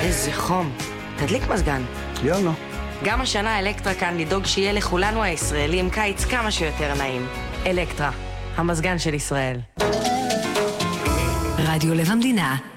איזה חום. תדליק מזגן. יאללה. גם השנה אלקטרה כאן לדאוג שיהיה לכולנו הישראלים קיץ כמה שיותר נעים. אלקטרה, המזגן של ישראל. רדיו לב המדינה.